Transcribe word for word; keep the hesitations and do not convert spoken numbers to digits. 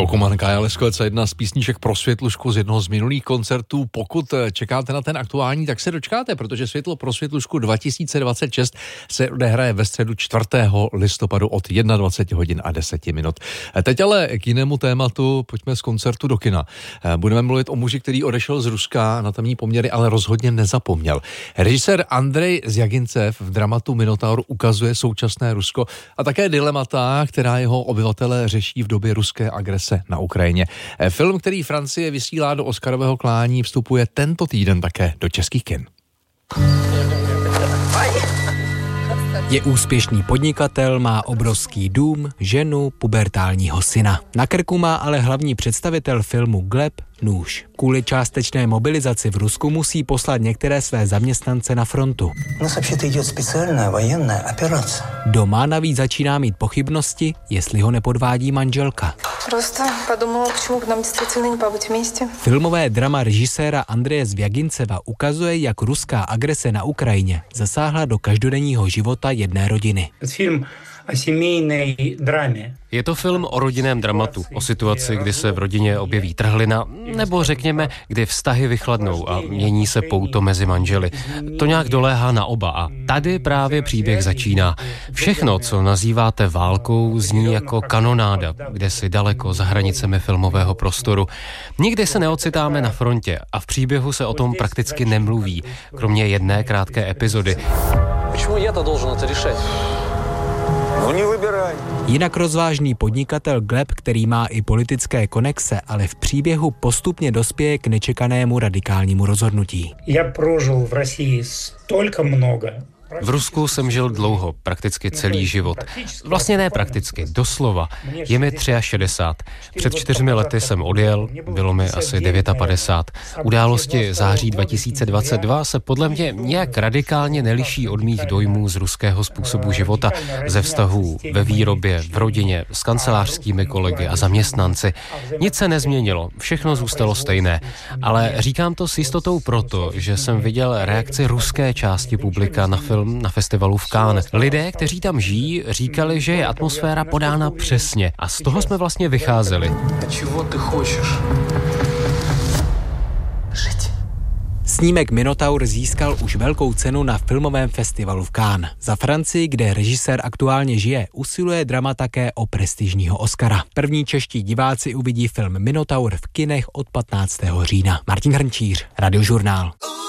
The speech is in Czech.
Kokoman, Kája Leskové, jedna z písníček pro Světlušku z jednoho z minulých koncertů. Pokud čekáte na ten aktuální, tak se dočkáte, protože Světlo pro Světlušku dva tisíce dvacet šest se odehraje ve středu čtvrtého listopadu od dvacet jedna hodin a deset minut. Teď ale k jinému tématu, pojďme z koncertu do kina. Budeme mluvit o muži, který odešel z Ruska na tamní poměry, ale rozhodně nezapomněl. Režisér Andrej Zjagincev v dramatu Minotaur ukazuje současné Rusko a také dilemata, která jeho obyvatelé řeší v době ruské agrese na Ukrajině. Film, který Francie vysílá do Oscarového klání, vstupuje tento týden také do českých kin. Je úspěšný podnikatel, má obrovský dům, ženu, pubertálního syna. Na krku má ale hlavní představitel filmu Gleb nůž. Kvůli částečné mobilizaci v Rusku musí poslat některé své zaměstnance na frontu. Doma navíc začíná mít pochybnosti, jestli ho nepodvádí manželka. Filmové drama režiséra Andreje Zjaginceva ukazuje, jak ruská agrese na Ukrajině zasáhla do každodenního života jedné rodiny. Film o семейной drámě. Je to film o rodinném dramatu, o situaci, kdy se v rodině objeví trhlina, nebo řekněme, kdy vztahy vychladnou a mění se pouto mezi manželi. To nějak doléhá na oba a tady právě příběh začíná. Všechno, co nazýváte válkou, zní jako kanonáda, kde si daleko za hranicemi filmového prostoru. Nikdy se neocitáme na frontě a v příběhu se o tom prakticky nemluví, kromě jedné krátké epizody. Jinak rozvážný podnikatel Gleb, který má i politické konexe, ale v příběhu postupně dospěje k nečekanému radikálnímu rozhodnutí. Já prožil v Rusii stolka mnoho. V Rusku jsem žil dlouho, prakticky celý život. Vlastně ne prakticky, doslova. Je mi šedesát tři. Před čtyřmi lety jsem odjel, bylo mi asi padesát devět. Události září dva tisíce dvacet dva se podle mě nějak radikálně neliší od mých dojmů z ruského způsobu života, ze vztahů ve výrobě, v rodině, s kancelářskými kolegy a zaměstnanci. Nic se nezměnilo, všechno zůstalo stejné. Ale říkám to s jistotou proto, že jsem viděl reakci ruské části publika na film na festivalu v Cannes. Lidé, kteří tam žijí, říkali, že je atmosféra podána přesně a z toho jsme vlastně vycházeli. Snímek Minotaur získal už velkou cenu na filmovém festivalu v Cannes. Za Francii, kde režisér aktuálně žije, usiluje drama také o prestižního Oscara. První čeští diváci uvidí film Minotaur v kinech od patnáctého října. Martin Hrnčíř, Radiožurnál.